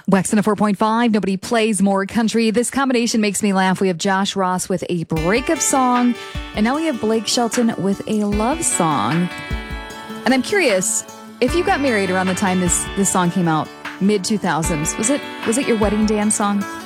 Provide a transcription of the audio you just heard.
Wax 4.5, nobody plays more country. This combination makes me laugh. We have Josh Ross with a breakup song, and now we have Blake Shelton with a love song. And I'm curious, if you got married around the time this song came out, mid-2000s, was it your wedding dance song?